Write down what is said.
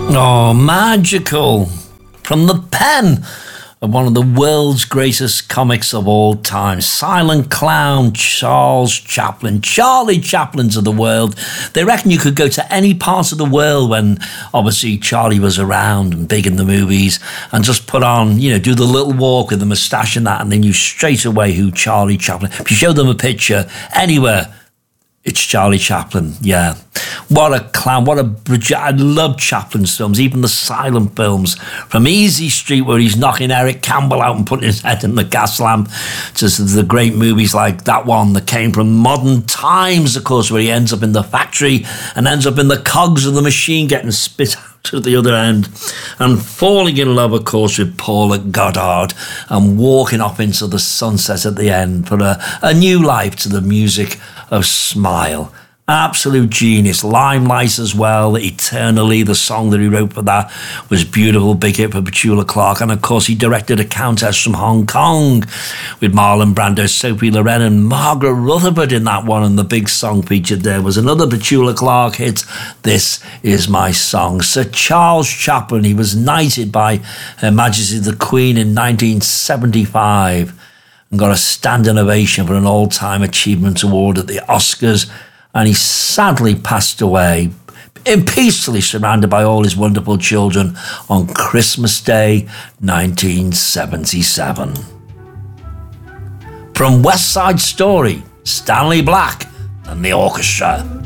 Oh, magical. From the pen of one of the world's greatest comics of all time, Silent Clown, Charles Chaplin. Charlie Chaplins of the world. They reckon you could go to any part of the world when obviously Charlie was around and big in the movies and just put on, do the little walk with the moustache and that, and they knew straight away who Charlie Chaplin. If you show them a picture anywhere, it's Charlie Chaplin, yeah. What a clown, I love Chaplin's films, even the silent films. From Easy Street, where he's knocking Eric Campbell out and putting his head in the gas lamp, to the great movies like that one that came from Modern Times, of course, where he ends up in the factory and ends up in the cogs of the machine getting spit out at the other end, and falling in love, of course, with Paula Goddard and walking off into the sunset at the end for a new life to the music of Smile. Absolute genius. Limelight as well, Eternally, the song that he wrote for that was beautiful, big hit for Petula Clark. And of course he directed A Countess from Hong Kong with Marlon Brando, Sophie Loren and Margaret Rutherford in that one, and the big song featured there was another Petula Clark hit, This Is My Song. Sir Charles Chaplin, he was knighted by Her Majesty the Queen in 1975 and got a standing ovation for an all-time achievement award at the Oscars. And he sadly passed away, peacefully surrounded by all his wonderful children on Christmas Day, 1977. From West Side Story, Stanley Black and the orchestra.